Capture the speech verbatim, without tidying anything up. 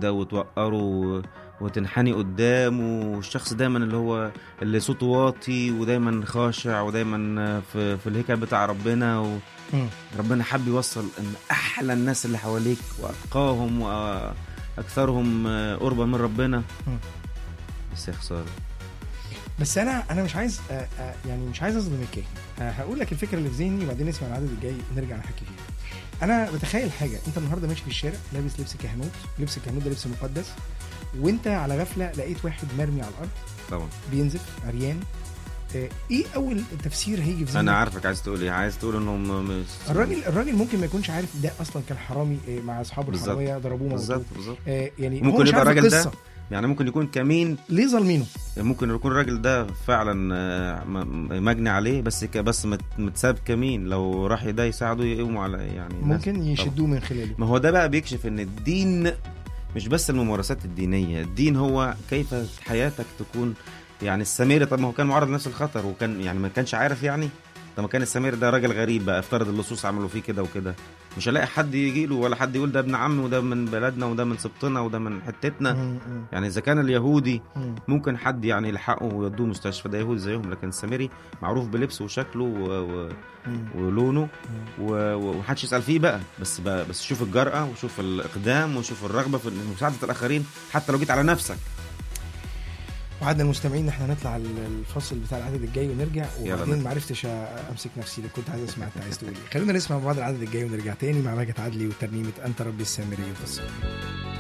ده وتوقره وتنحني قدامه، والشخص دايما اللي هو اللي صوته واطي ودايما خاشع ودايما في, في الهيكل بتاع ربنا، وربنا حب يوصل ان احلى الناس اللي حواليك واتقاهم واكثرهم قربا من ربنا. بس يا خساره. بس انا انا مش عايز آآ آآ يعني مش عايز اظلم الكاهن. هقول لك الفكره اللي في ذهني وبعدين نسمع العدد الجاي نرجع نحكي فيها. انا بتخيل حاجه، انت النهارده ماشي في الشارع لابس لبس كهنوت، لبس الكهنوت ده لبس مقدس، وانت على غفله لقيت واحد مرمي على الارض طبعا بينزف عريان. ايه اول تفسير هيجي في ذهنك؟ انا عارفك عايز تقول ايه. عايز تقول انه م... الراجل الراجل ممكن ما يكونش عارف ده اصلا كان حرامي مع اصحابه الحراميه ضربوه بالظبط بالظبط. آه يعني ممكن يبقى الراجل ده يعني ممكن يكون كمين ليه ظالمينه، ممكن يكون الراجل ده فعلا مجني عليه بس بس متساب كمين، لو راح ده يساعده يقوموا على يعني ممكن يشدوه من خلاله. ما هو ده بقى بيكشف ان الدين مش بس الممارسات الدينيه، الدين هو كيف حياتك تكون. يعني السمير طب ما هو كان معرض لنفس الخطر وكان يعني ما كانش عارف يعني. طب ما كان السمير ده راجل غريب بقى، افترض اللصوص عملوا فيه كده وكده، مش هلاقي حد يجي له ولا حد يقول ده ابن عمي وده من بلدنا وده من سبطنا وده من حتتنا. يعني اذا كان اليهودي ممكن حد يعني يلحقه ويودوه مستشفى ده يهودي زيهم، لكن السميري معروف بلبسه وشكله و... و... ولونه ومحدش يسأل فيه بقى. بس بقى بس شوف الجرأة وشوف الإقدام وشوف الرغبة في مساعدة الآخرين حتى لو جيت على نفسك. وعدنا المستمعين احنا نطلع الفصل بتاع العدد الجاي ونرجع، وبعدين ما عرفتش امسك نفسي كنت عايز اسمع انت عايز تقول ايه. خلينا نسمع بعض العدد الجاي ونرجع تاني مع ماجد عدلي وترنيمه انت ربي السامري والفصل.